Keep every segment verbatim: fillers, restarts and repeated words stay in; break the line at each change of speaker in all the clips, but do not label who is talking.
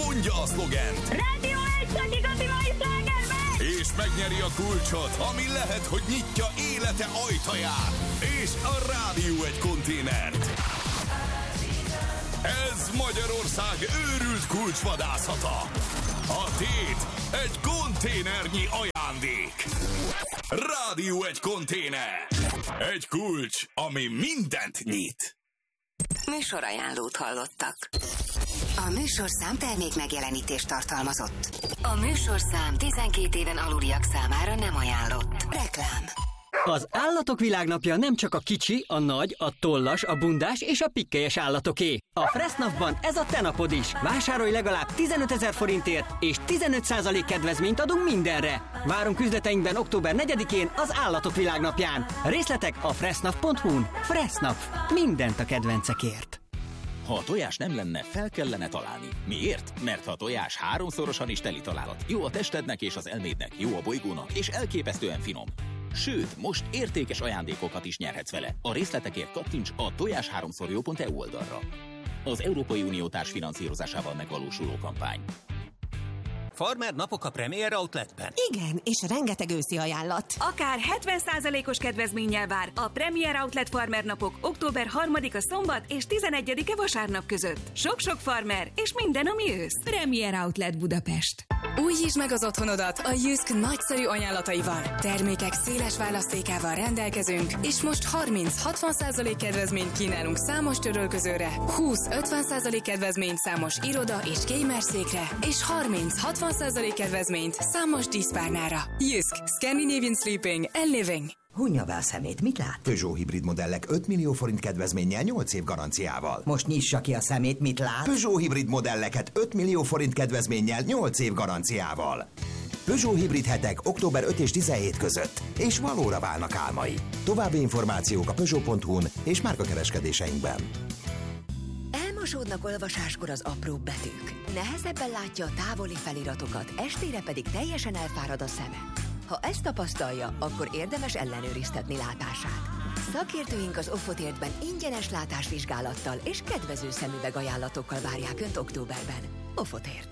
mondja a szlogent.
Rádió egy Kati-Kati slágerbe!
És megnyeri a kulcsot, ami lehet, hogy nyitja élete ajtaját. És a Rádió egy konténert. Ez Magyarország őrült kulcsvadászata. A tét egy konténernyi ajándék. Rádió egy konténer. Egy kulcs, ami mindent nyit.
Műsorajánlót hallottak. A műsorszám termék megjelenítést tartalmazott. A műsorszám tizenkét éven aluliak számára nem ajánlott. Reklám.
Az Állatok Világnapja nem csak a kicsi, a nagy, a tollas, a bundás és a pikkelyes állatoké. A Fressnapban ez a te napod is. Vásárolj legalább tizenötezer forintért, és tizenöt százalék kedvezményt adunk mindenre. Várunk üzleteinkben október negyedikén az Állatok Világnapján. Részletek a fressnap pont hu-n. Fressnap. Mindent a kedvencekért.
Ha a tojás nem lenne, fel kellene találni. Miért? Mert ha a tojás háromszorosan is teli találat. Jó a testednek és az elmédnek, jó a bolygónak, és elképesztően finom. Sőt, most értékes ajándékokat is nyerhetsz vele. A részletekért kattints a tojás háromszor jó pont e u oldalra. Az Európai Unió társfinanszírozásával megvalósuló kampány.
Farmer napok a Premier Outletben.
Igen, és rengeteg őszi ajánlat.
Akár hetven százalékos kedvezménnyel vár a Premier Outlet Farmer napok október harmadika szombat és tizenegyedike vasárnap között. Sok-sok farmer és minden, ami ősz.
Premier Outlet Budapest.
Újítsd meg az otthonodat a Jysk nagyszerű ajánlataival. Termékek széles választékával rendelkezünk, és most harminc-hatvan százalék kedvezményt kínálunk számos törölközőre, húsz-ötven százalék kedvezményt számos iroda és gamerszékre, és harminc-hatvan százalék kedvezményt számos díszpárnára. Jysk, Scandinavian Sleeping and Living.
Hunja be a szemét, mit lát? Peugeot hibrid modellek öt millió forint kedvezménnyel nyolc év garanciával.
Most nyissa ki a szemét, mit lát?
Peugeot hibrid modelleket öt millió forint kedvezménnyel nyolc év garanciával. Peugeot hibrid hetek október ötödike és tizenhetedike között, és valóra válnak álmai. További információk a peugeot pont hu-n és márkakereskedéseinkben.
Elmosódnak olvasáskor az apróbb betűk. Nehezebben látja a távoli feliratokat, estére pedig teljesen elfárad a szeme. Ha ezt tapasztalja, akkor érdemes ellenőriztetni látását. Szakértőink az Offotértben ingyenes látásvizsgálattal és kedvező szemüveg ajánlatokkal várják Önt októberben. Offotért.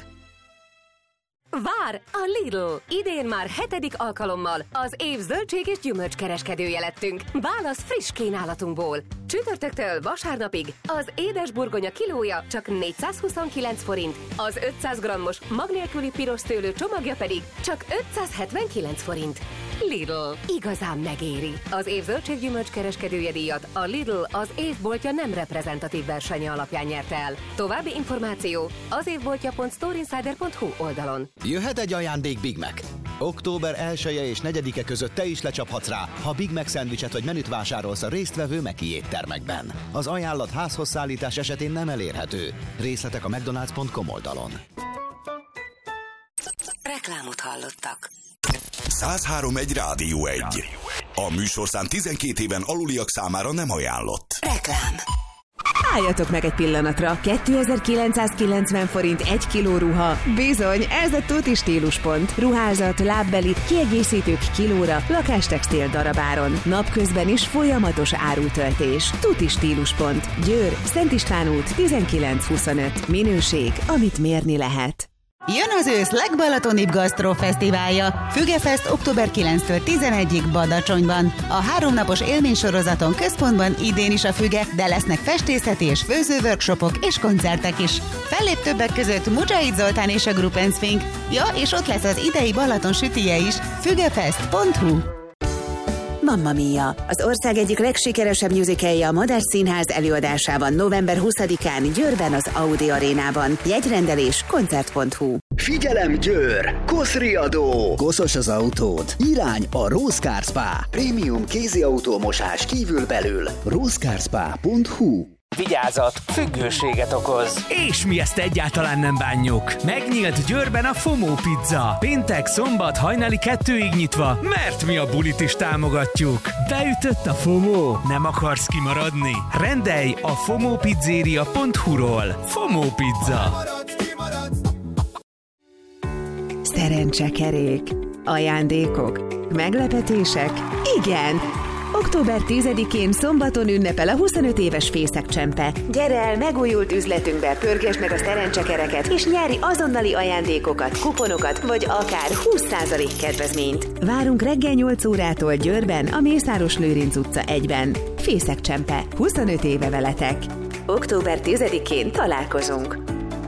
Vár a Lidl! Idén már hetedik alkalommal az év zöldség és gyümölcskereskedője lettünk. Válasz friss kínálatunkból. Csütörtöktől vasárnapig az édesburgonya kilója csak négyszázhuszonkilenc forint, az ötszáz grammos mag nélküli piros szőlő csomagja pedig csak ötszázhetvenkilenc forint. Lidl. Igazán megéri. Az év zöldség gyümölcskereskedője díjat a Lidl az évboltja nem reprezentatív versenye alapján nyerte el. További információ az évboltja pont storeinsider pont hu oldalon.
Jöhet egy ajándék Big Mac. Október elseje és negyedike között te is lecsaphatsz rá, ha Big Mac szendvicset vagy menüt vásárolsz a résztvevő Meki éttermekben. Az ajánlat házhoz szállítás esetén nem elérhető. Részletek a mcdonalds pont com oldalon.
Reklámot hallottak.
száz három egy Rádió egy. A műsorszám tizenkét éven aluliak számára nem ajánlott.
Reklám.
Álljatok meg egy pillanatra, kétezer-kilencszázkilencven forint egy kiló ruha. Bizony, ez a tuti stíluspont. Ruházat, lábbeli, kiegészítők kilóra, lakástextil darabáron. Napközben is folyamatos árutöltés. Tuti stíluspont. Győr, Szent István út tizenkilenc huszonöt. Minőség, amit mérni lehet.
Jön az ősz legbalatonibb gasztrofesztiválja. Fügefest október kilencedikétől tizenegyedikéig Badacsonyban. A háromnapos élménysorozaton központban idén is a Füge, de lesznek festészeti és főzőworkshopok és koncertek is. Fellép többek között Mujahid Zoltán és a Gruppenzfink. Ja, és ott lesz az idei Balaton sütije is. fügefest pont hu.
Mamma Mia! Az ország egyik legsikeresebb musicalje a Madách Színház előadásában november huszadikán Győrben az Audi Arénában. Jegyrendelés koncert pont hu.
Figyelem Győr! Koszriadó! Koszos az autód? Irány a Rose Car Spa. Prémium kézi autómosás kívül-belül. rose car spa pont hu.
Vigyázat, függőséget okoz.
És mi ezt egyáltalán nem bánjuk. Megnyílt Győrben a FOMO Pizza. Péntek, szombat hajnali kettőig nyitva, mert mi a bulit is támogatjuk. Beütött a FOMO? Nem akarsz kimaradni? Rendelj a fomopizzeria pont hu-ról. FOMO Pizza.
Szerencsekerék, ajándékok, meglepetések? Igen! október tizedikén szombaton ünnepel a huszonöt éves Fészek Csempe. Gyere el megújult üzletünkbe, pörgesd meg a szerencsekereket, és nyeri azonnali ajándékokat, kuponokat, vagy akár húsz százalék kedvezményt. Várunk reggel nyolc órától Győrben, a Mészáros Lőrinc utca egyben. Fészek Csempe, huszonöt éve veletek. október tizedikén találkozunk.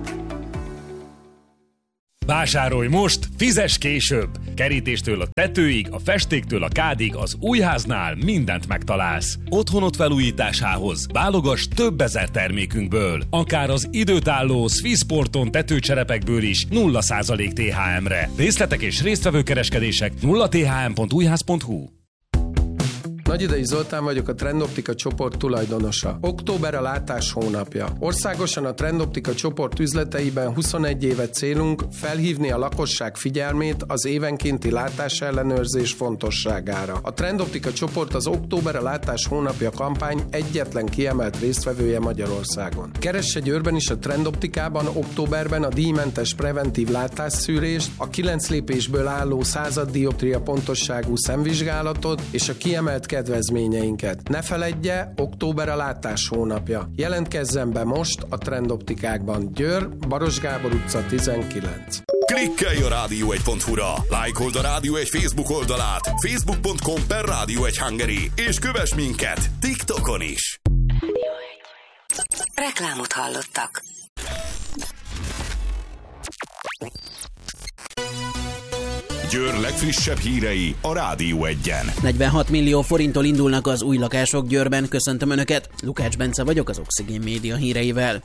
Vásárolj most, fizess később! Kerítéstől a tetőig, a festéktől a kádig, az újháznál mindent megtalálsz. Otthonod felújításához válogass több ezer termékünkből, akár az időtálló Swissporton tetőcserepekből is nulla százalék té há emre. Részletek és résztvevő kereskedések nulla t h m pont újház pont h u.
Nagyidei Zoltán vagyok, a Trendoptika csoport tulajdonosa. Október a látás hónapja. Országosan a Trendoptika csoport üzleteiben huszonegy éve célunk felhívni a lakosság figyelmét az évenkénti látásellenőrzés fontosságára. A Trendoptika csoport az Október a látás hónapja kampány egyetlen kiemelt résztvevője Magyarországon. Keresse Győrben is a Trendoptikában októberben a díjmentes preventív látásszűrést, a kilenc lépésből álló század dioptria pontosságú szemvizsgálatot és a kiemelt kedvezményeinket. Ne feledje, október a látás hónapja. Jelentkezzen be most a Trendoptikákban. Győr, Baros Gábor utca tizenkilenc.
Klikkelj a rádió egy pont hu-ra, lájkold a Rádió egy Facebook oldalát, facebook pont com per rádió egy Hungary, és kövess minket TikTokon is.
Reklámot hallottak.
Győr legfrissebb hírei a Rádió egyen.
negyvenhat millió forinttól indulnak az új lakások Győrben. Köszöntöm Önöket, Lukács Bence vagyok az Oxigén Média híreivel.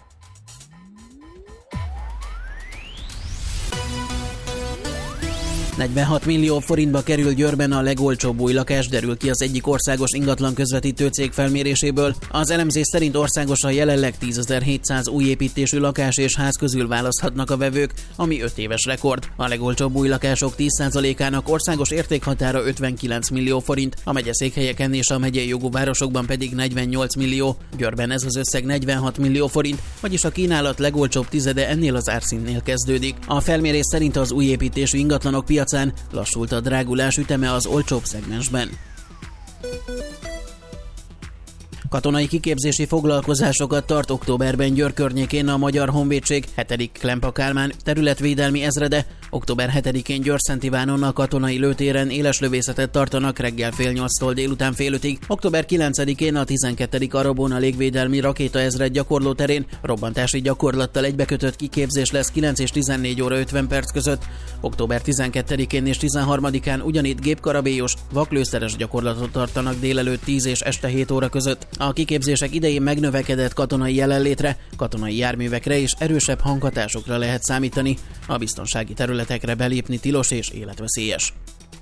negyvenhat millió forintba kerül Győrben a legolcsóbb új lakás, derül ki az egyik országos ingatlan közvetítő cég felméréséből. Az elemzés szerint országosan jelenleg tízezer-hétszáz új építésű lakás és ház közül választhatnak a vevők, ami öt éves rekord. A legolcsóbb új lakások tíz százalékának országos értékhatára ötvenkilenc millió forint, a megyeszékhelyeken és a megyei jogú városokban pedig negyvennyolc millió. Győrben ez az összeg negyvenhat millió forint, vagyis a kínálat legolcsóbb tizede ennél az árszínnél kezdődik. A felmérés szerint az új építésű ingatlanok piacán lassult a drágulás üteme az olcsóbb szegmensben. Katonai kiképzési foglalkozásokat tart októberben Győr környékén a Magyar Honvédség hetedik Klempa Kálmán területvédelmi ezrede. Október hetedikén Győr-Szent Ivánon a katonai lőtéren éles lövészetet tartanak reggel fél nyolctól délután fél ötig. Október kilencedikén a tizenkettedik Arabon a légvédelmi rakétaezred gyakorlóterén robbantási gyakorlattal egybekötött kiképzés lesz kilenc és tizennégy óra ötven perc között. Október tizenkettedikén és tizenharmadikán ugyanitt gépkarabélyos, vaklőszeres gyakorlatot tartanak délelőtt tíz és este hét óra között. A kiképzések idején megnövekedett katonai jelenlétre, katonai járművekre és erősebb hanghatásokra lehet számítani. A biztonsági területekre belépni tilos és életveszélyes.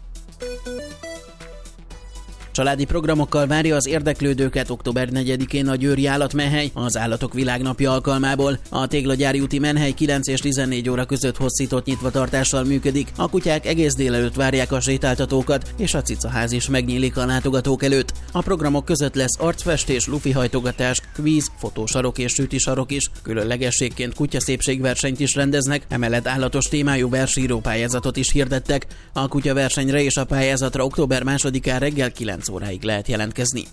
Családi programokkal várja az érdeklődőket október negyedikén a Győri Állatmenhely az Állatok Világnapja alkalmából. A Téglagyári úti menhely kilenc és tizennégy óra között hosszított nyitvatartással működik. A kutyák egész délelőtt várják a sétáltatókat, és a cicaház is megnyílik a látogatók előtt. A programok között lesz arcfestés, lufihajtogatás, kvíz, fotósarok és sütisarok is. Különlegességként kutyaszépségversenyt is rendeznek, emellett állatos témájú versíró pályázatot is hirdettek. A kutyaversenyre és a pályázatra október másodikán reggel kilenc óráig lehet jelentkezni.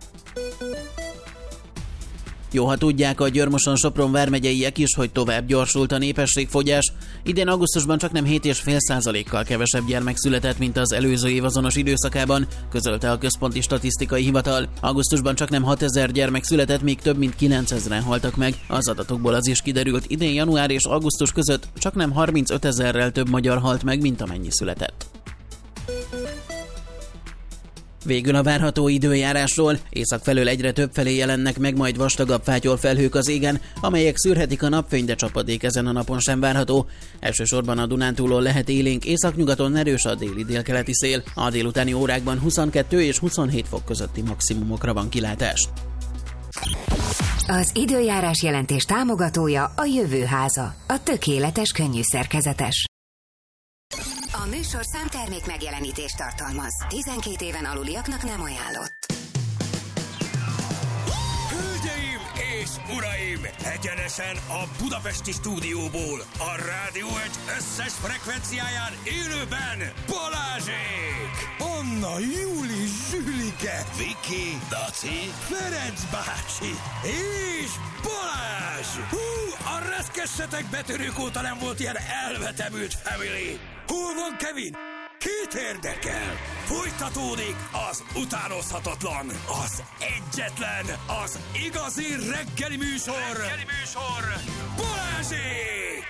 Jó, ha tudják a Győr-Moson-Sopron vármegyeiek is, hogy tovább gyorsult a népességfogyás. Idén augusztusban csaknem hét egész öt százalékkal kevesebb gyermek született, mint az előző év azonos időszakában, közölte a Központi Statisztikai Hivatal. Augusztusban csaknem hatezer gyermek született, még több mint kilencezren haltak meg. Az adatokból az is kiderült, idén január és augusztus között csaknem harmincötezerrel több magyar halt meg, mint amennyi született. Végül a várható időjárásról. Észak felől egyre több felé jelennek meg majd vastagabb fátyolfelhők az égen, amelyek szűrhetik a napfényt, de csapadék ezen a napon sem várható. Elsősorban a Dunántúlon lehet élénk, északnyugaton erős a déli délkeleti szél. A délutáni órákban huszonkettő és huszonhét fok közötti maximumokra van kilátás.
Az időjárás jelentés támogatója a Jövőháza, a tökéletes könnyű szerkezetes. A műsor számtermék megjelenítést tartalmaz. tizenkét éven aluliaknak nem ajánlott.
Hölgyeim
és uraim, egyenesen a budapesti stúdióból, a Rádió egy összes frekvenciáján élőben Balázsék! Anna, Júli, Zsülike, Viki, Daci, Ferenc bácsi és Balázs! Hú, a reszkessetek betörők óta nem volt ilyen elvetemült family! Hol van Kevin? Két érdekel! Folytatódik az utánozhatatlan, az egyetlen, az igazi reggeli műsor! Reggeli műsor! Balázsék!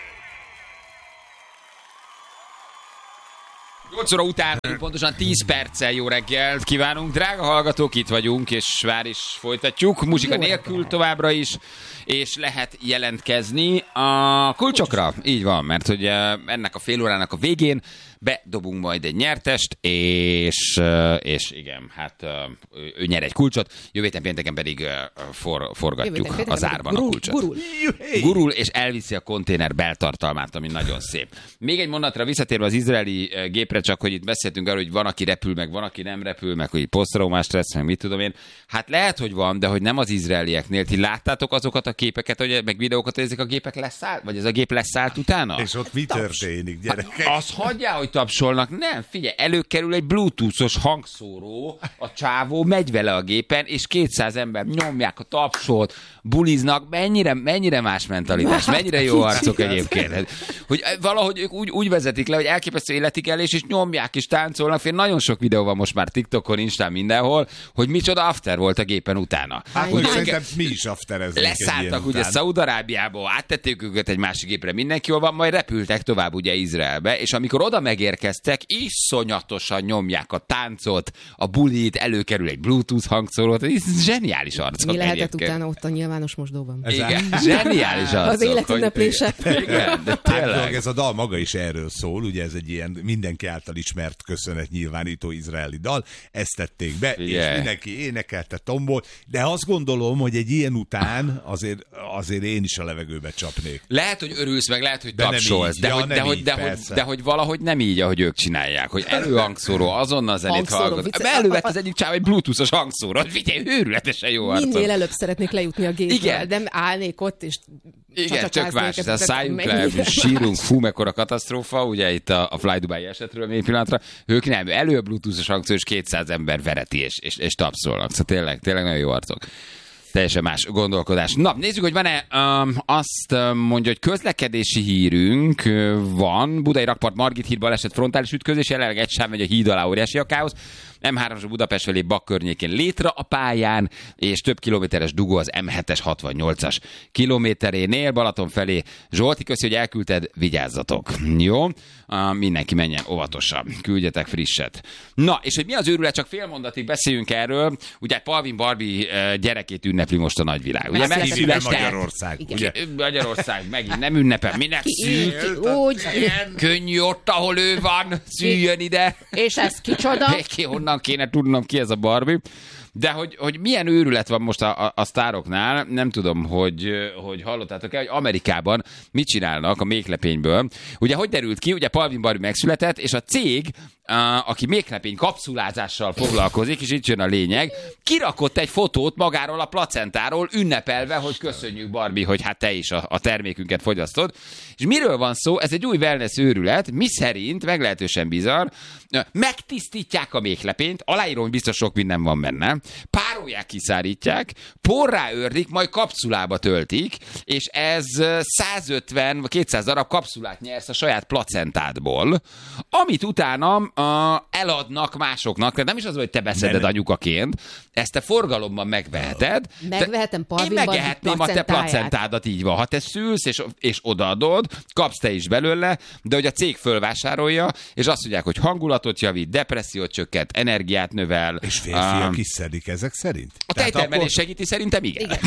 nyolc óra után pontosan tíz perccel jó reggelt kívánunk. Drága hallgatók, itt vagyunk, és már is folytatjuk. Muzsika jó nélkül reggel. Továbbra is, és lehet jelentkezni a kulcsokra. Így van, mert hogy ennek a fél órának a végén bedobunk majd egy nyertest, és, és igen, hát ő nyer egy kulcsot, jövő héten pénteken pedig for, forgatjuk pénteken az árban gurul, a kulcsot. Gurul. gurul, és elviszi a konténer beltartalmát, ami nagyon szép. Még egy mondanatra visszatérve az izraeli gépre, csak hogy itt beszéltünk arról, hogy van, aki repül, meg van, aki nem repül, meg hogy posztraumás stressz, meg mit tudom én. Hát lehet, hogy van, de hogy nem az izraelieknél. Ti láttátok azokat a képeket, hogy, meg videókat, hogy ezek a gépek leszállt, vagy ez a gép leszállt utána?
És ott mi történik, gyerekek?
Az hagyjál, hogy tapsolnak. Nem, figyelj, előkerül egy bluetoothos hangszóró, a csávó megy vele a gépen, és kétszáz ember nyomják a tapsolt, buliznak. Mennyire, mennyire más mentalitás, mennyire jó arcok egyébként. Hogy valahogy ők úgy, úgy vezetik le, hogy elképesztő életikelés, és nyomják, és táncolnak. Fél nagyon sok videó van most már TikTokon, Instán, mindenhol, hogy micsoda after volt a gépen utána.
Hát, ugye, szerintem mi is aftereznénk.
Leszálltak ugye Szaúd-Arábiába, áttették őket egy másik gépre, mindenki jól van, majd repültek tovább ugye Izraelbe, és amikor oda megérkeztek, iszonyatosan nyomják a táncot, a bulit, előkerül egy Bluetooth hangszórót, ez zseniális arcok.
Mi lehetett egyébként utána ott a nyilvános mosdóban?
Igen, zseniális arcok.
Az életünneplése.
Igen, de tényleg.
Ez a dal maga is erről szól, ugye ez egy ilyen mindenki által ismert köszönet nyilvánító izraeli dal, ezt tették be, yeah. és mindenki énekelte, tombol, de azt gondolom, hogy egy ilyen után azért, azért én is a levegőbe csapnék.
Lehet, hogy örülsz meg, lehet, hogy tapsolsz, de, de, ja, de, hogy, de, hogy, de hogy valahogy nem így, ahogy ők csinálják, hogy előhangszóró, azonnal zenét hallgat. Elővett az egyik csáv egy bluetoothos hangszórót, figyelj, őrületesen jó arcom.
Minél előbb szeretnék lejutni a gépre, de állnék ott, és
igen, tök más, ez a szálljunk le, sírunk, fú, mekkora katasztrófa, ugye itt a, a Fly Dubai esetről még pillanatra, ők nem, elő a bluetoothos hangszóró, és kétszáz ember vereti, és, és, és tapszolnak, szóval tényleg, tényleg nagyon jó arcok. Teljesen más gondolkodás. Na, nézzük, hogy van-e, um, azt mondja, hogy közlekedési hírünk van. Budai rakpart Margit híd baleset frontális ütközés, jelenleg egy sáv megy a híd alá, óriási a káosz. em hármas a Budapest felé Bak környékén létre a pályán, és több kilométeres dugó az em hetes hatvannyolcas kilométerénél. Balaton felé Zsolti, köszi, hogy elküldted, vigyázzatok. Jó? Uh, mindenki menjen óvatosan, küldjetek frisset. Na, és hogy mi az őrület, csak fél mondatig beszéljünk erről. Ugye Palvin Barbie uh, gyerekét ünnepli most a nagyvilág. Ugye
megszületett Magyarország.
Ugye, Magyarország megint nem ünnepel. Minek szült?
Úgy.
Könnyű ott, ahol ő van. Szüljön ide.
És ez kicsoda?
Ki, honnan kéne tudnom, ki ez a Barbie. De hogy, hogy milyen őrület van most a, a, a sztároknál, nem tudom, hogy, hogy hallottátok-e, hogy Amerikában mit csinálnak a méklepényből. Ugye, hogy derült ki, ugye Palvin Barbie megszületett, és a cég, a, aki méklepény kapszulázással foglalkozik, és itt jön a lényeg, kirakott egy fotót magáról a placentáról, ünnepelve, hogy köszönjük Barbie, hogy hát te is a, a termékünket fogyasztod. És miről van szó? Ez egy új wellness őrület, mi szerint, meglehetősen bizarr, megtisztítják a méklepényt, aláírom, hogy biztos sok minden van benne, párolják, kiszárítják, porrá őrlik, majd kapszulába töltik, és ez százötven vagy kétszáz darab kapszulát nyersz a saját placentádból, amit utána uh, eladnak másoknak, tehát nem is az, hogy te beszeded anyukaként, ezt te forgalomban megveheted.
Megvehetem Palvin
Barbie placentáját. Én megvehetném a te placentádat, így van. Ha te szülsz, és, és odaadod, kapsz te is belőle, de hogy a cég fölvásárolja, és azt mondják, hogy hangulatot javít, depressziót csökkent, energiát növel.
És férfiak um, is szedik ezek szerint?
A tejtermelés akkor... segíti, szerintem igen. igen.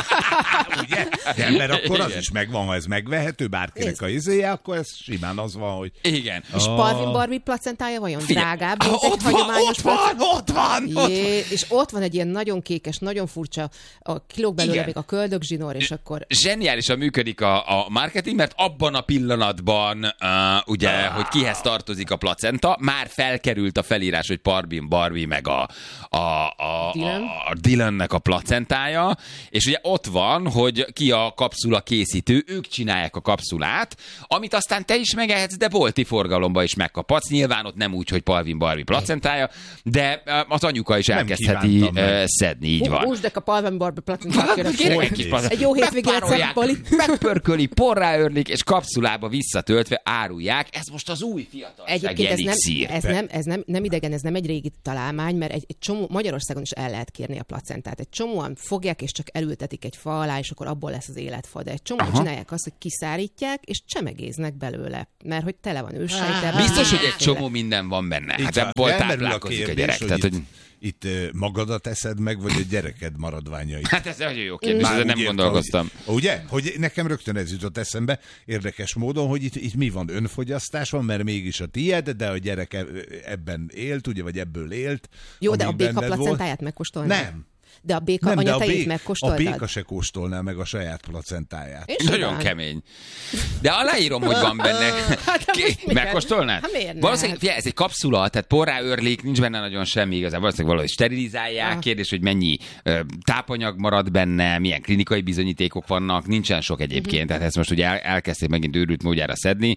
Ugye? De, mert akkor igen. Az is megvan, ha ez megvehető bárkinek a izéje, akkor ez simán az van, hogy...
Igen.
És oh. Palvin Barbie placentája vajon Figyelj. drágább, mint
ott
egy
van,
hagyományos
ott van, ott van, ott van.
Jé, és ott van egy ilyen nagyon kékes, nagyon furcsa, a kilóg belőle igen. még a köldögzsinór, és akkor...
Zseniálisan működik a, a marketing, mert abban a pillanatban, uh, ugye, ah. hogy kihez tartozik a placenta, már felkerült a felírás, hogy Palvin Barbie, meg a, a, a, a, a Dylannek a placentája, és ugye ott van, hogy ki a kapszula készítő, ők csinálják a kapszulát, amit aztán te is megehetsz, de bolti forgalomba is megkaphatsz. Nyilván ott nem úgy, hogy Palvin Barbie placentája, de az anyuka is elkezdheti uh, szedni, így van.
Húsd a Palvin Barbie placentáját, kérek. Egy jó hétvégét szebb, Pali.
Megpörköli, porrá örlik, és kapszulába visszatöltve árulják. Ez most az új fiatalság elixír.
Ez, nem, ez nem, nem idegen, ez nem egy régi találmány, mert egy, egy csomó, Magyarországon is el lehet kérni a placentát. Egy csomóan fogják, és csak elültetik egy fa alá, és akkor abból lesz az életfa. De egy csomóan csinálják azt, hogy kiszárítják, és csemegéznek belőle, mert hogy tele van őssejtel.
Biztos, hogy egy csomó minden van benne. Hát ebből táplálkozik a gyerek. Tehát, hogy
itt magadat eszed meg, vagy a gyereked maradványait?
Hát ez nagyon jó kérdés, ezzel nem gondolkoztam.
Hogy, ugye? Hogy nekem rögtön ez jutott eszembe, érdekes módon, hogy itt, itt mi van, önfogyasztás van, mert mégis a tied, de a gyerek ebben élt, ugye, vagy ebből élt.
Jó, de a béka placentáját megkóstolni?
Nem.
De a béka anyatejét megkóstoltad?
A béka se kóstolná meg a saját placentáját.
És nagyon kemény. De aláírom, hogy van benne.
Hát,
megkóstolnád?
Hát miért
valószínűleg, figyelj, ez egy kapszula, tehát porrá örlik, nincs benne nagyon semmi igazán. Valószínűleg valahogy sterilizálják. Ah. Kérdés, hogy mennyi ö, tápanyag marad benne, milyen klinikai bizonyítékok vannak. Nincsen sok egyébként, uh-huh. tehát ezt most ugye el, elkezdték megint őrült módjára szedni,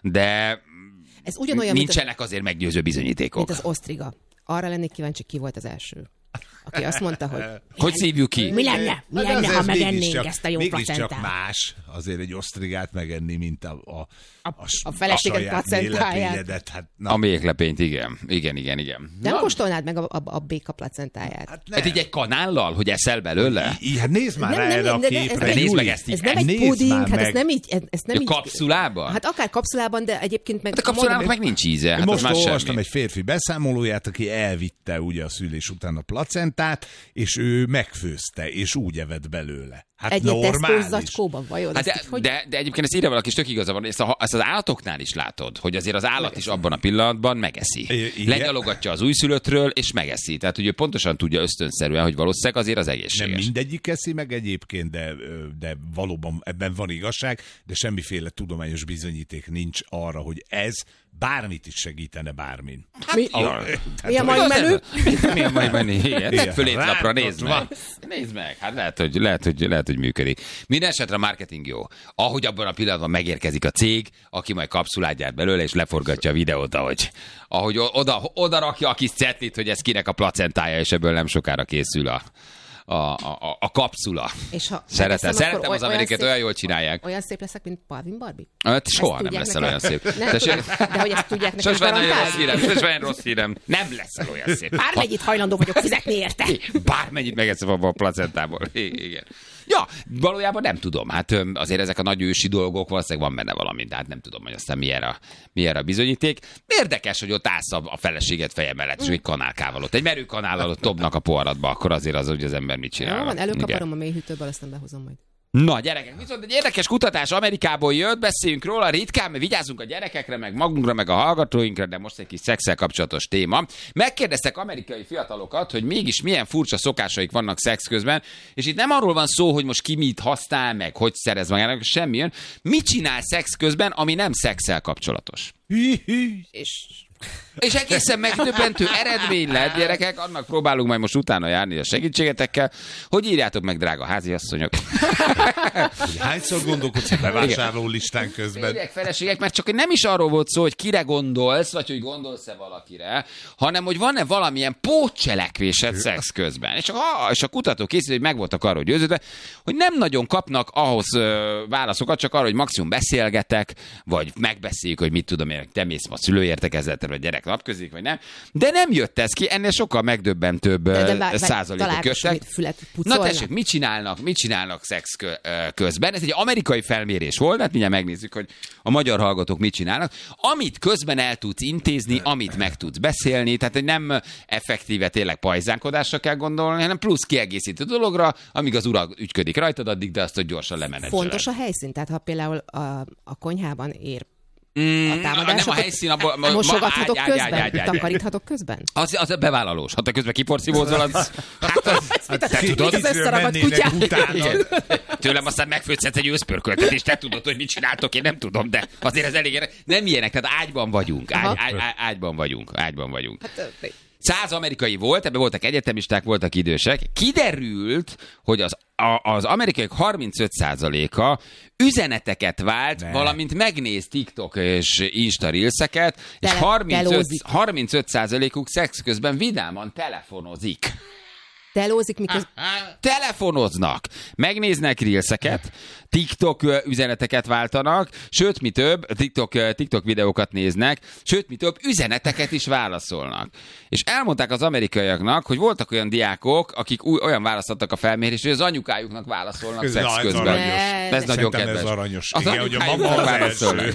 de
ez ugyanolyan,
nincsenek azért meggyőző bizonyítékok.
Mint az osztriga. Arra lennék kíváncsi, ki volt az első. Aki azt mondta, hogy...
Hogy szívjuk ki?
Mi lenne, mi lenne ha megennénk csak, ezt a jó placentát?
Mégiscsak más azért egy osztrigát megenni, mint a, a,
a, a, a feleséged placentáját.
Hát,
a méhlepényt, igen. Igen, igen, igen.
Nem kóstolnád meg a, a, a béka placentáját?
Hát, hát így egy kanállal, hogy eszel belőle?
I, hát nézd már nem, erre nem, a képre.
De nézd meg ezt így.
Ez nem egy puding, hát ez nem így... Ez nem
így kapszulában?
Hát akár kapszulában, de egyébként meg...
Hát a kapszulában meg nincs íze. Hát
most olvastam egy férfi beszámolóját, aki elvitte ugye a szülés után a placentát, és ő megfőzte, és úgy evett belőle. Hát
egy
normális.
Zacskóban vajon?
Hát de,
hogy...
de, de egyébként ezt írja valaki, és tök igaza van, ezt, a, ezt az állatoknál is látod, hogy azért az állat is abban a pillanatban megeszi. Lenyalogatja az újszülöttről, és megeszi. Tehát ugye pontosan tudja ösztönszerűen, hogy valószínűleg azért az egészséges.
Nem mindegyik eszi meg egyébként, de, de valóban ebben van igazság, de semmiféle tudományos bizonyíték nincs arra, hogy ez bármit is segítene bármin.
Hát, mi, a, mi a mai menü?
Mi a mai menü? Igen, tedd föl étlapra, nézd meg. Nézd meg, hát lehet, hogy, lehet, hogy, lehet, hogy működik. Minden esetre a marketing jó. Ahogy abban a pillanatban megérkezik a cég, aki majd kapszulát gyárt belőle, és leforgatja a videót, ahogy, ahogy oda, oda rakja a kis cetlit, hogy ez kinek a placentája, és ebből nem sokára készül a A, a, a kapszula. És ha Szeretem, Szeretem az Amerikát, olyan jól csinálják.
Olyan szép leszek, mint Palvin Barbie?
Hát soha nem leszel olyan szép.
Nem tudom, de hogy ezt tudják nekem
garantálni? Sos van rossz hírem. Nem leszel olyan szép.
Bármennyit hajlandó vagyok fizetni érte.
Bármennyit megeszem abban a placentából. Igen. Ja, valójában nem tudom. Hát azért ezek a nagy ősi dolgok, valószínűleg van benne valami, de hát nem tudom, hogy aztán mi erre a, mi erre a bizonyíték. Érdekes, hogy ott állsz a feleséget feje mellett, és egy kanálkával ott, egy merőkanállal ott dobnak a poharatba, akkor azért az, hogy az ember mit csinál.
Jó, van, előkaparom a mélyhűtőből, aztán behozom majd.
Na, gyerekek, viszont egy érdekes kutatás Amerikából jött, beszéljünk róla ritkán, mert vigyázzunk a gyerekekre, meg magunkra, meg a hallgatóinkra, de most egy kis szexszel kapcsolatos téma. Megkérdeztek amerikai fiatalokat, hogy mégis milyen furcsa szokásaik vannak szex közben, és itt nem arról van szó, hogy most ki mit használ, meg hogy szerez magának, semmi jön. Mit csinál szex közben, ami nem szexszel kapcsolatos?
És...
És egészen megdöbbentő eredmény lett, gyerekek, annak próbálunk majd most utána járni a segítségetekkel, hogy írjátok meg, drága háziasszonyok.
Hányszor gondolkodsz a bevásárló listán közben?
Férjek, feleségek, mert csak nem is arról volt szó, hogy kire gondolsz, vagy hogy gondolsz-e valakire, hanem hogy van-e valamilyen pótcselekvésed szex közben. És a, és a kutató készítő, hogy meg voltak arról győződve, hogy nem nagyon kapnak ahhoz ö, válaszokat, csak arról, hogy maximum beszélgetek, vagy megbeszéljük, hogy mit tudom én, te mész ma szülőértekezletre, vagy gyerek napközik, vagy nem. De nem jött ez ki, ennél sokkal megdöbbentőbb de, de vár, százalékok jöttek. Na tessék, mit csinálnak, mit csinálnak szex közben? Ez egy amerikai felmérés volt, hát mindjárt megnézzük, hogy a magyar hallgatók mit csinálnak. Amit közben el tudsz intézni, amit meg tudsz beszélni, tehát nem effektíve tényleg pajzánkodásra kell gondolni, hanem plusz kiegészítő dologra, amíg az ura ügyködik rajtad addig, de azt, hogy gyorsan lemenedzseled.
Fontos a helyszín, tehát ha például a, a konyhában ér
Mm, a támadások, nem a helyszín, abból...
Ma, mosogathatok ágy, közben? Ágy, ágy, ágy, Takaríthatok közben?
Az, az bevállalós. Ha te közben kiporszívózol, az... Hát az...
Hát te tudod, az összeragadt kutyát.
Tőlem aztán megfőzhetsz egy őszpörköltet, és te tudod, hogy mit csináltok, én nem tudom, de azért ez elég... Nem ilyenek, tehát ágyban vagyunk. Ágy, ágy, ágy, ágyban vagyunk. Ágyban vagyunk. Hát, Száz amerikai volt, ebben voltak egyetemisták, voltak idősek. Kiderült, hogy az, a, az amerikaiak harmincöt százaléka üzeneteket vált, ne. valamint megnéz TikTok és Insta Reelseket, és harmincöt százalékuk szex közben vidáman telefonozik.
Telózik, miközben...
Telefonoznak, megnéznek reelseket, TikTok üzeneteket váltanak, sőt, mi több, TikTok, TikTok videókat néznek, sőt, mi több, üzeneteket is válaszolnak. És elmondták az amerikaiaknak, hogy voltak olyan diákok, akik új, olyan választottak a felmérésre, hogy az anyukájuknak válaszolnak
ez
szex közben.
Aranyos.
Ez nagyon kedves.
Ez aranyos.
Az
igen, hogy a mama az első.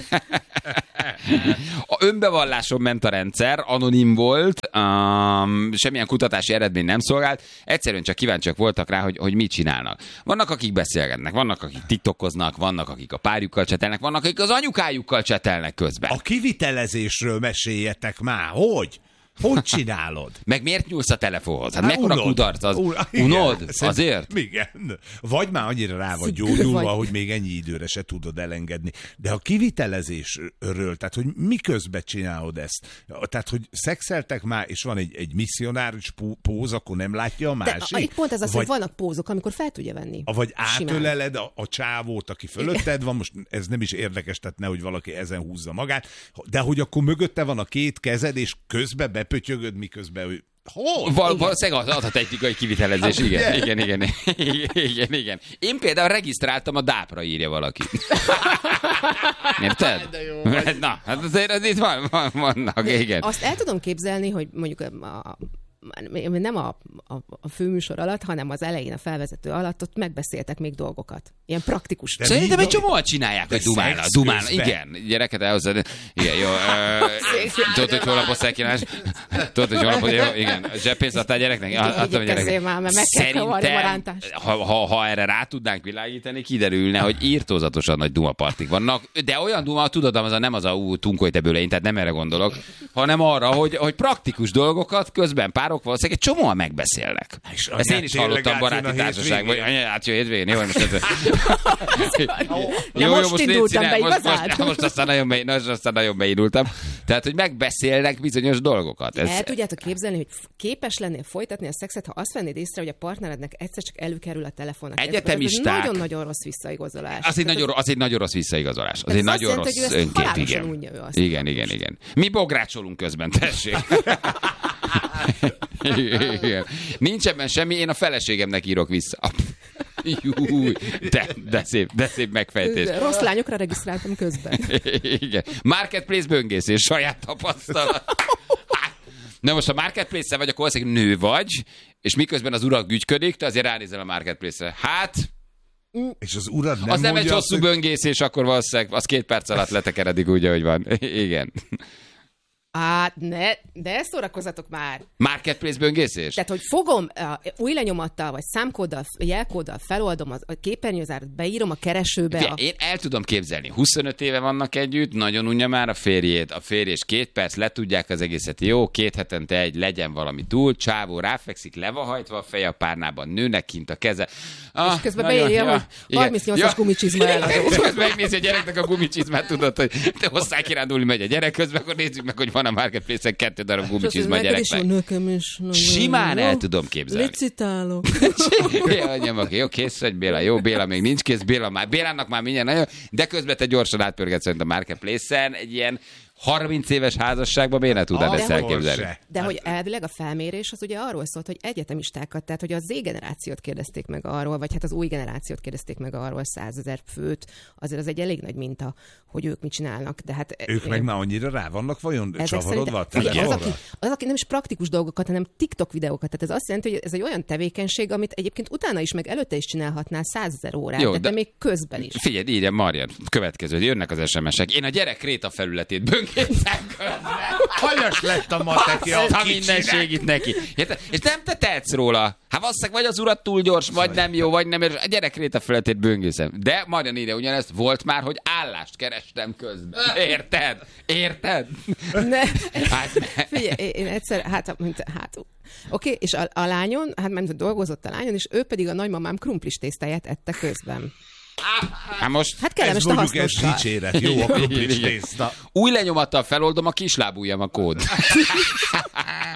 A önbevalláson ment a rendszer, anonim volt, um, semmilyen kutatási eredmény nem szolgált, egyszerűen csak kíváncsiak voltak rá, hogy, hogy mit csinálnak. Vannak, akik beszélgetnek, vannak, akik tiktokoznak, vannak, akik a párjukkal csetelnek, vannak, akik az anyukájukkal csetelnek közben.
A kivitelezésről meséljetek már, hogy? Hogy csinálod?
Meg miért nyúlsz a telefonhoz? Hát mekkora kudarc az? Unod? Azért?
Igen. Vagy már annyira rá vagy gyógyulva, hogy még ennyi időre se tudod elengedni. De a kivitelezésről, tehát hogy miközben csinálod ezt? Tehát, hogy szexeltek már, és van egy, egy misszionáris póz, akkor nem látja a másik?
De pont ez az, vagy, hogy vannak pózok, amikor fel tudja venni.
Vagy átöleled a, a csávót, aki fölötted van, most ez nem is érdekes, tehát nehogy valaki ezen húzza magát, de hogy akkor mögötte van a két kezed, és közben be pötyögöd, miközben ő... Hol?
Val- valószínűleg az a technikai kivitelezés, igen, hát, igen, igen, igen, igen, igen. Én például regisztráltam a dápra, írja valaki. Érted? Na, hát azért az itt van, van, vannak, igen.
Azt el tudom képzelni, hogy mondjuk a... nem a, a, a főműsor alatt, hanem az elején a felvezető alatt ott megbeszéltek még dolgokat. Ilyen praktikus.
Szerintem egy csomóan csinálják, hogy dumálnak. Dumálnak. Igen, gyereket elhozzad. Igen, jó. Tudod, hogy hol lapoztál kínálás? Tudod, hogy hol lapoztál? Igen. Zseppénzt adtál gyereknek? Adtam a gyereknek. Szerintem, ha, ha, ha erre rá tudnánk világítani, kiderülne, hogy írtózatosan nagy dumapartik vannak. De olyan duma, tudod, az a, nem az a ú, tunkolj te bőle, én, tehát nem erre gondolok, hanem arra, hogy, hogy praktikus dolgokat közben párok valószínűleg egy csomóan megbeszélnek. Ezt én is hallottam baráti társaságban, hogy átjön hétvégén. Jó, most ez...
jó, most, most indultam be,
most, most, most, aztán nagyon be, most aztán nagyon beindultam. Tehát, hogy megbeszélnek bizonyos dolgokat. Ez...
El tudjátok képzelni, hogy képes lennél folytatni a szexet, ha azt vennéd észre, hogy a partnerednek egyszer csak előkerül a telefonnak.
Egyetemisták.
Nagyon-nagyon rossz visszaigazolás.
Az egy nagyon, az egy nagyon rossz visszaigazolás. Az egy nagyon rossz önkép, igen. Igen, igen, igen. Mi bográcsolunk közben, tessék. Igen. Nincs ebben semmi, én a feleségemnek írok vissza. Júj, de, de, szép, de szép megfejtés.
Rossz lányokra regisztráltam közben.
Igen. Marketplace böngészés, saját tapasztalat. Na most a Marketplace-szel vagy, akkor valószínűleg nő vagy, és miközben az urak gügyködik, te azért ránézel a Marketplace-re. Hát...
És az urad nem
az nem egy hosszú
hogy...
böngészés, akkor valószínűleg az két perc alatt letekeredik úgy, ahogy van. Igen.
Hát, ne, de szórakozzatok már.
Marketplace böngészés?
Tehát, hogy fogom uh, új lenyomattal, vagy számkóddal, jelkóddal feloldom a képernyőzárat, beírom a keresőbe.
Fia,
a...
Én el tudom képzelni. huszonöt éve vannak együtt, nagyon unja már a férjét, a férj és két perc, letudják az egészet. Jó, két hetente egy, legyen valami túl, csávó ráfekszik, le van hajtva a feje a párnában, nőnek kint a keze.
Ah, és közben beírja, ja, hogy harmincnyolcas ja, gumicsizma eladó.
És közben megnézi a gyereknek a gumicsizmát, tudod, hogy te hozzá kirándulni megy a gyerek, közben akkor nézzük meg, hogy van a Marketplace-en kettő darab gumicsizma a gyereknek. Simán el tudom képzelni.
Licitálok.
Jó, jó, kész vagy Béla. Jó, Béla még nincs kész. Béla már, Bélának már mindjárt nagyon, de közben te gyorsan átpörgetsz szerint a Marketplace-en egy ilyen harminc éves házasságban miért ne tudnád ezt elképzelni?
De hogy elvileg a felmérés az ugye arról szólt, hogy egyetemistákat, tehát hogy a Z-generációt kérdezték meg arról, vagy hát az új generációt kérdezték meg arról százezer főt, azért az egy elég nagy minta, hogy ők mit csinálnak. De hát,
ők én... meg már annyira rá vannak vajon csavarodva a
telefonra? Az, aki, az, aki nem is praktikus dolgokat, hanem TikTok videókat. Tehát ez azt jelenti, hogy ez egy olyan tevékenység, amit egyébként utána is, meg előtte is csinálhatnál százezer órát, jó, de, de még közben is.
Figyelj, írja Marian, következő, jönnek az es em es-ek. Én a gyerek Kréta felületét böngészem közben.
Hanyas lett a mateki a
kicsinek. Minden segít neki. És nem te tehetsz róla. Hát valószínűleg vagy az urat túl gyors, vagy nem jó, vagy nem. A gyerek Kréta felületét böngészem. De Marian írja ugyanezt, volt már, hogy állást kerestem közben. Érted? Érted?
Ne. Hát ne. Figyelj, én egyszer, hát, mint, hát oké, okay, és a, a lányon, hát nem dolgozott a lányon, és ő pedig a nagymamám krumplis tésztáját ette közben.
Hát most...
Hát kellemes a hasznossal.
Ez dicséret, jó a krumplis tészta.
Új lenyomattal feloldom a kislábujjam a kód.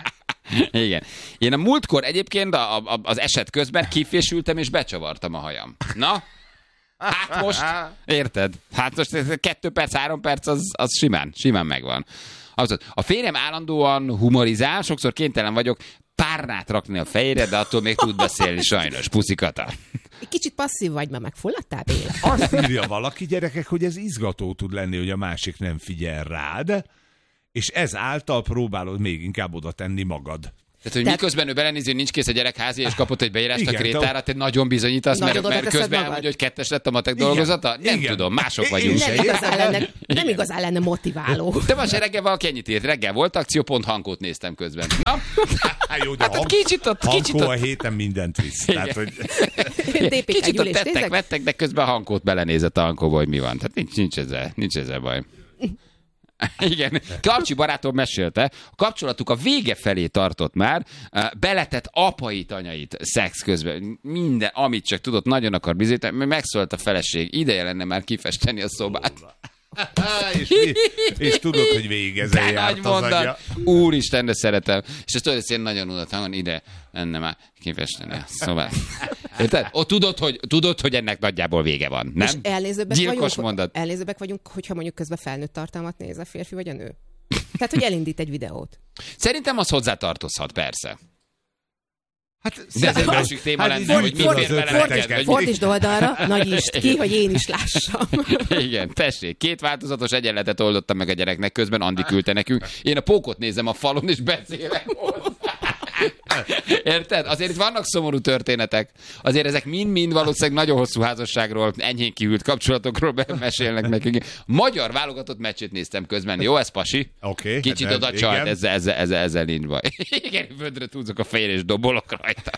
Igen. Én a múltkor egyébként a, a, az eset közben kifésültem és becsavartam a hajam. Na? Hát most, érted? Hát most kettő perc, három perc, az, az simán, simán megvan. A férjem állandóan humorizál, sokszor kénytelen vagyok párnát rakni a fejére, de attól még tud beszélni sajnos. Puszikata.
Egy kicsit passzív vagy, mert megfulladtál, Béla?
Azt írja valaki, gyerekek, hogy ez izgató tud lenni, hogy a másik nem figyel rád, és ezáltal próbálod még inkább oda tenni magad.
Tehát, hogy Tehát... miközben ő belenézi, hogy nincs kész a gyerek házi, és kapott egy beírást a Krétára, te nagyon bizonyítasz, mert, mert közben elmondja, hogy kettes lett a matek dolgozata? Nem Igen. tudom, mások vagyunk.
Nem igazán, lenne, nem igazán lenne motiváló.
De most reggel valaki ennyit írt. Reggel volt akció, pont Hankót néztem közben. Na?
Hát jó, de hát
hang, kicsit ott, kicsit
Hankó
ott.
a héten mindent visz. Tehát, hogy...
Kicsit ott tettek, vettek, de közben Hankót belenézett a Hankóba, hogy mi van. Tehát nincs, nincs, ezzel, nincs ezzel baj. Igen. Karcsi barátom mesélte, a kapcsolatuk a vége felé tartott már, beletett apait, anyait szex közben. Minden, amit csak tudott, nagyon akar bizonyítani, megszólt a feleség, ideje lenne már kifesteni a szobát.
és, mi, és tudod, hogy végig ezen járt az agya.
Úristen, de szeretem. És ezt tudod, hogy én nagyon unott hangon, ide lenne már kifesteni a szobát. Érted? Ott tudod, hogy, tudod, hogy ennek nagyjából vége van, nem?
És elnézőbbek
Gyilkos
vagyunk,
mondat.
elnézőbbek vagyunk, hogyha mondjuk közben felnőtt tartalmat néz a férfi vagy a nő. Tehát, hogy elindít egy videót.
Szerintem az hozzátartozhat, persze.
Hát,
de ez egy másik téma hát lenne, hogy mi fér vele neked.
Fordítsd oldalra, nagyítsd ki, hogy én is lássam.
Igen, tessék, két változatos egyenletet oldottam meg a gyereknek, közben Andi küldte nekünk. Én a pókot nézem a falon, és beszélek hozzá. Érted? Azért itt vannak szomorú történetek. Azért ezek mind-mind valószínűleg nagyon hosszú házasságról, enyhén kihűlt kapcsolatokról mesélnek nekünk. Magyar válogatott meccsét néztem közben. Jó, ez pasi?
Okay,
kicsit
hát,
oda csalt, ezzel, ezzel, ezzel, ezzel nincs baj. Igen, földre tudok a fejére, és dobolok rajta.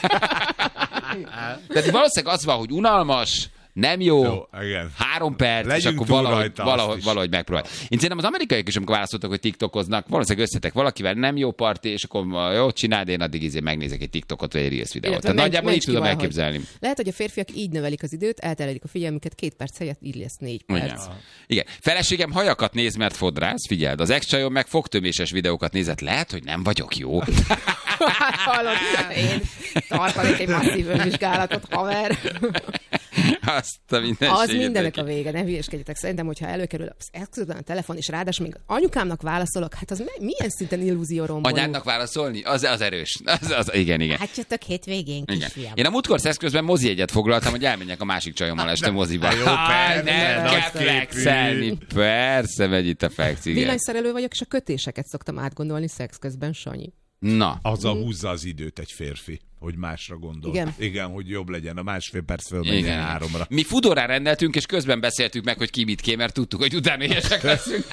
Tehát valószínűleg az van, hogy unalmas, nem jó, jó három perc,
legyünk
és akkor valahogy, valahogy, valahogy megpróbál. Én szerintem az amerikaiak is, amikor válaszoltak, hogy tiktokoznak, valószínűleg összetek valakivel, nem jó parti, és akkor jó, csináld, én addig izé megnézek egy TikTokot, vagy egy Reels videót. Tehát nagyjából így tudom elképzelni.
Lehet, hogy a férfiak így növelik az időt, elterelik a figyelmüket, két perc helyett így lesz négy perc.
Igen. Igen. Feleségem hajakat néz, mert fodrász, figyeld, az ex-csajom meg fogtöméses videókat nézett, lehet, hogy nem vagyok jó.
Hallod, én tartanék egy masszív önvizsgálatot, haver.
Azt a
az mindenek a vége, ne hülyeskedjetek. Szerintem, hogyha előkerül az eszközben a telefon, és ráadásul még anyukámnak válaszolok, hát az milyen szinten illúzió romboló.
Anyádnak válaszolni? Az, az erős. Az, az, igen, igen.
Hát jöttök hétvégén, kisfiam.
Én a múltkor szexközben mozi egyet foglaltam, hogy elmenjek a másik csajommal este moziba.
Jó, persze,
nem kell flexelni. Persze, megy itt a flex, igen.
Villanyszerelő vagyok, és a kötéseket szoktam átgondolni szex közben, Sanyi.
Na.
Azzal húzza az időt egy férfi, hogy másra gondol.
Igen.
Igen, hogy jobb legyen, a másfél perc fölmenjen háromra.
Mi Fudorán rendeltünk, és közben beszéltük meg, hogy ki mit kér, mert tudtuk, hogy utána éhesek leszünk.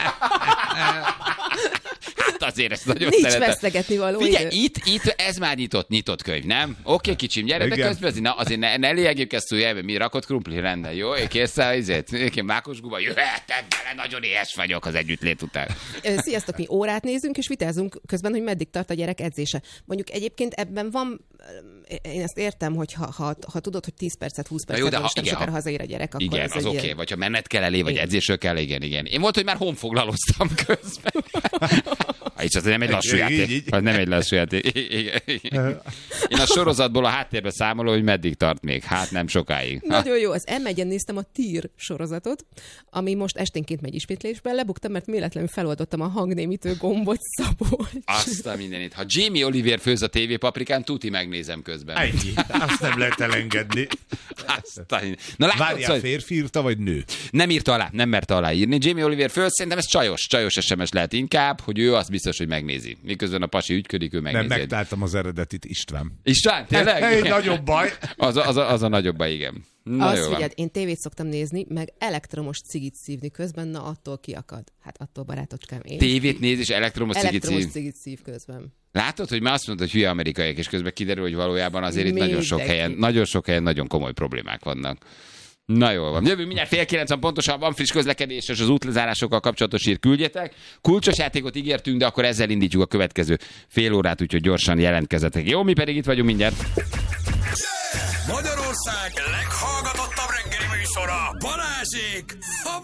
Hát azért ezt nagyon
Nincs
szeretem.
vesztegetni való
Figyelj,
idő.
itt, itt ez már nyitott, nyitott könyv, nem? Oké, kicsim, gyere, de közben azért, na, azért ne, ne lényegjük ezt újjelbe, mi rakott krumpli, rendben, jó? Kész el, izét, én mákos guba, jöhetem bele, nagyon éhes vagyok az együttlét után.
Sziasztok, mi órát nézünk, és vitázunk közben, hogy meddig tart a gyerek edzése. Mondjuk egyébként ebben van, én ezt értem, hogy ha, ha, ha tudod, hogy tíz percet, húsz percet, jó, de ha, és nem
igen,
sokára hazaér a gyerek, akkor
igen,
az,
az oké, okay.
Ilyen...
Vagy ha menned kell elé, vagy edzésről kell, igen, igen. Én volt, hogy már honfoglaloztam közben. És az nem egy lassú játék. Az nem egy lassú játék. Én a sorozatból a háttérbe számolom, hogy meddig tart még. Hát nem sokáig.
Nagyon jó. Az em egyen néztem a Tír sorozatot, ami most esténként megy ismétlésben. Lebuktam, mert véletlenül feloldottam a hangnémítő gombot, Szabolcs.
Azt a mindenit. Ha Jamie Oliver főz a tévépaprikán, tuti megnézem közben.
Ennyi. Azt nem lehet elengedni.
Na,
várjál, férfi írta, vagy nő?
Nem írta alá, nem merte aláírni. Jamie Oliver föl, szerintem ez csajos, csajos es em es lehet inkább, hogy ő azt biztos, hogy megnézi. Miközben a pasi ügyködik, ő megnézi.
Nem, megtaláltam az eredetit, István.
István, tényleg?
Egy nagyobb baj.
Az a, az a, az a nagyobb baj, igen. Na,
azt figyeld, én tévét szoktam nézni, meg elektromos cigit szívni közben, na attól kiakad. Hát attól, barátocskám, én.
Tévét néz és elektromos cigit szív.
Elektromos cigit szív közben.
Látod, hogy már azt mondod, hogy hülye amerikaiak, és közben kiderül, hogy valójában azért itt nagyon sok helyen, nagyon sok helyen nagyon komoly problémák vannak. Na jól van. Jövő mindjárt fél kilencven pontosan, van friss közlekedés, és az útlezárásokkal kapcsolatos hír küldjetek. Kulcsos játékot ígértünk, de akkor ezzel indítjuk a következő fél órát, úgyhogy gyorsan jelentkezzetek. Jó, mi pedig itt vagyunk mindjárt.
Magyarország leghallgatottabb reggeli műsora, Balázsék,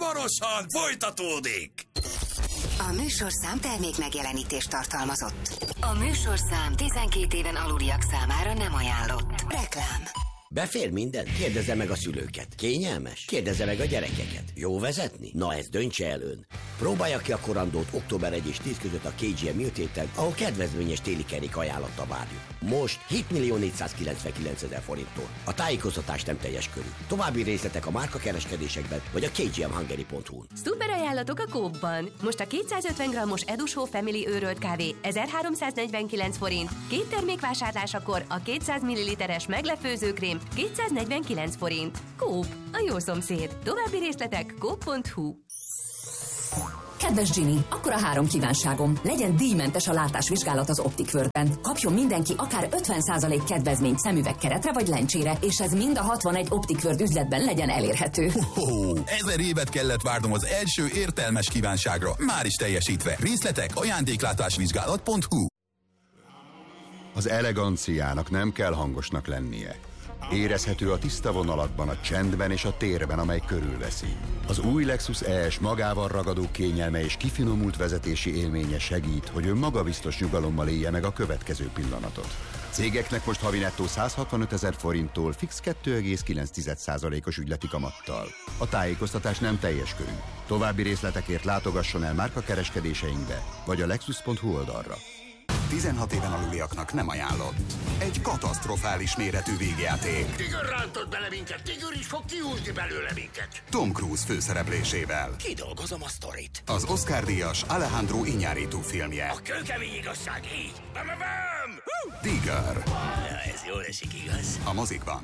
hamarosan folytatódik.
A műsorszám termék megjelenítést tartalmazott.
A műsorszám tizenkét éven aluliak számára nem ajánlott. Reklám.
Befér minden? Kérdezze meg a szülőket. Kényelmes? Kérdezze meg a gyerekeket. Jó vezetni? Na ezt döntse el ön. Próbálja ki a korandót október elseje és tíz között a ká gé em műtéten, ahol kedvezményes téli kerék ajánlattal várjuk. Most hétmillió-négyszázkilencvenkilencezer forinttól. A tájékoztatás nem teljes körű. További részletek a márkakereskedésekben vagy a kgmhungary pont hu-n.
Szuper ajánlatok a Coop-ban. Most a kétszázötven grammos Edusó Family őrölt kávé ezerháromszáznegyvenkilenc forint, két termék vásárlásakor a kétszáz milliliteres meglepőzőkrém kétszáznegyvenkilenc forint. Coop, a jó szomszéd. További részletek coop pont hu.
Kedves Ginny, akkor a három kívánságom. Legyen díjmentes a látásvizsgálat az Optic World-ben. Kapjon mindenki akár ötven százalék kedvezményt szemüvegkeretre vagy lencsére, és ez mind a hatvanegy Optic World üzletben legyen elérhető.
Oh, ezer évet kellett várnom az első értelmes kívánságra, már is teljesítve. Részletek ajándéklátásvizsgálat pont hu.
Az eleganciának nem kell hangosnak lennie. Érezhető a tiszta vonalakban, a csendben és a térben, amely körülveszi. Az új Lexus E S magával ragadó kényelme és kifinomult vezetési élménye segít, hogy ön magabiztos nyugalommal élje meg a következő pillanatot. Cégeknek most havi nettó száz hatvanöt ezer forinttól fix kettő egész kilenc százalékos ügyleti kamattal. A tájékoztatás nem teljes körű. További részletekért látogasson el márkakereskedéseinkbe, vagy a lexus pont hu oldalra.
tizenhat éven aluliaknak nem ajánlott. Egy katasztrofális méretű végjáték.
Tigör rántott bele minket, Tigör is fog kiúzni belőle minket.
Tom Cruise főszereplésével.
Kidolgozom a sztorit.
Az Oscar-díjas Alejandro Iñárritu filmje.
A kőkemény igazság így. Bam, bam, bam.
Tigör.
Ja, ez jól esik, igaz?
A mozikban.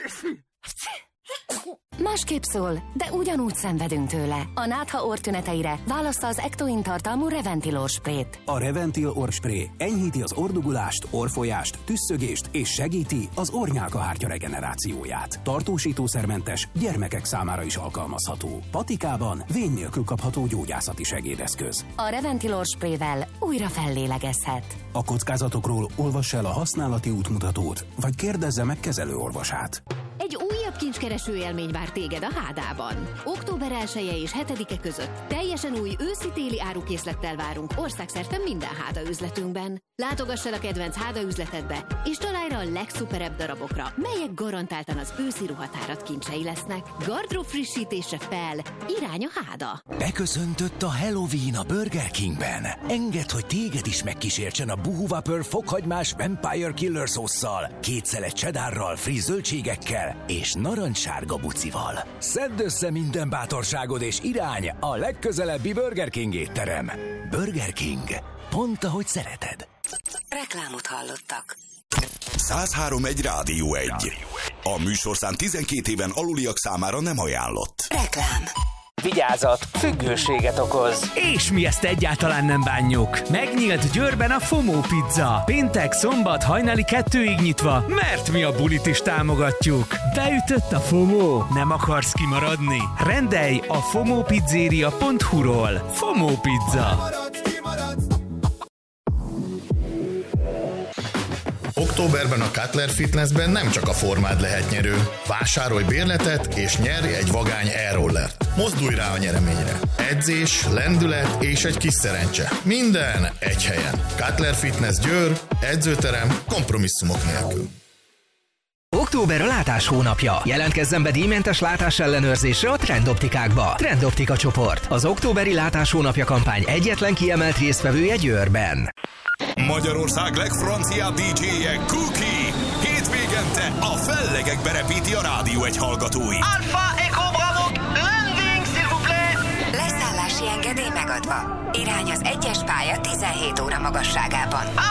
Másképp szól, de ugyanúgy szenvedünk tőle. A nátha orrtüneteire választa az Ectoin tartalmú Reventil orrsprét.
A Reventil orrspré enyhíti az orrdugulást, orrfolyást, tüsszögést és segíti az orrnyálkahártya regenerációját. Tartósítószermentes, gyermekek számára is alkalmazható. Patikában vény nélkül kapható gyógyászati segédeszköz.
A Reventil orrsprével újra fellélegezhet.
A kockázatokról olvassa el a használati útmutatót, vagy kérdezze meg kezelőorvosát.
Egy újabb kincskereső élmény vár téged a Hádában. október elseje és hetedike között teljesen új őszi-téli árukészlettel várunk országszerte minden Háda üzletünkben. Látogass el a kedvenc Háda üzletedbe, és találj rá a legszuperebb darabokra, melyek garantáltan az őszi ruhatárat kincsei lesznek. Gardrób frissítése fel, irány a Háda.
Beköszöntött a Halloween a Burger Kingben. Engedd, hogy téged is megkísértsen a Buhu Whopper fokhagymás Vampire Killer szósszal, két szelet cheddarral, friss zöldségekkel és narancssárga bucival. Szedd össze minden bátorságod és irány a legközelebbi Burger King étterem. Burger King. Pont ahogy szereted.
Reklámot hallottak.
száz három egy Rádió egy. A műsorszám tizenkét éven aluliak számára nem ajánlott.
Reklám.
Vigyázat, függőséget okoz. És mi ezt egyáltalán nem bánjuk. Megnyílt Győrben a FOMO Pizza. Péntek, szombat hajnali kettőig nyitva, mert mi a bulit is támogatjuk. Beütött a FOMO. Nem akarsz kimaradni? Rendelj a fomopizzeria pont hu-ról. FOMO Pizza.
Októberben a Cutler Fitnessben nem csak a formád lehet nyerő. Vásárolj bérletet és nyerj egy vagány e-rollert. Mozdulj rá a nyereményre. Edzés, lendület és egy kis szerencse. Minden egy helyen. Cutler Fitness Győr, edzőterem, kompromisszumok nélkül.
Október a látás hónapja. Jelentkezzen be díjmentes látás ellenőrzésre a Trendoptikákba. Trendoptika csoport. Az októberi látás hónapja kampány egyetlen kiemelt résztvevője Győrben.
Magyarország legfranciább dé dzséje Cookie. Hétvégente a fellegekbe repíti a Rádió egy hallgatói.
Alpha Echo Bravo, landing s'il vous plaît.
Leszállási engedély megadva. Irány az egyes pálya tizenhét óra magasságában.